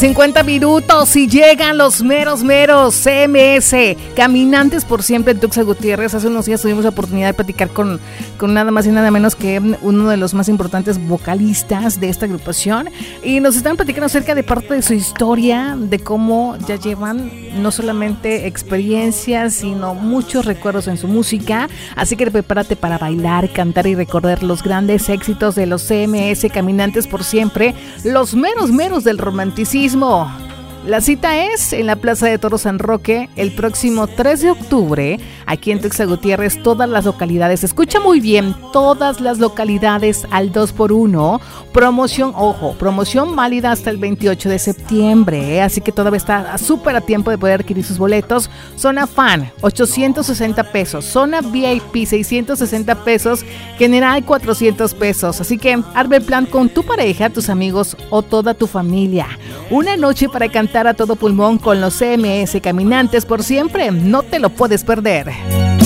50 minutos y llegan los meros CMS, Caminantes por Siempre en Tuxtla Gutiérrez. Hace unos días tuvimos la oportunidad de platicar con nada más y nada menos que uno de los más importantes vocalistas de esta agrupación, y nos están platicando acerca de parte de su historia, de cómo ya llevan no solamente experiencias, sino muchos recuerdos en su música. Así que prepárate para bailar, cantar y recordar los grandes éxitos de los CMS, Caminantes por Siempre, los meros del romanticismo. La cita es en la Plaza de Toros San Roque el próximo 3 de octubre, aquí en Tuxtla Gutiérrez. Todas las localidades, escucha muy bien, todas las localidades al 2x1, promoción válida hasta el 28 de septiembre, así que todavía está súper a tiempo de poder adquirir sus boletos. Zona Fan, 860 pesos, zona VIP, 660 pesos, general 400 pesos, así que arma el plan con tu pareja, tus amigos o toda tu familia. Una noche para cantar a todo pulmón con los CMS, Caminantes por Siempre. No te lo puedes perder.